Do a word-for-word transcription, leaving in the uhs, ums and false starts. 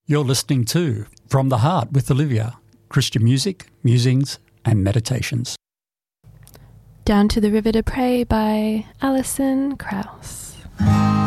You're listening to From the Heart with Olivia, Christian music, musings and meditations. Down to the River to Pray by Alison Krauss.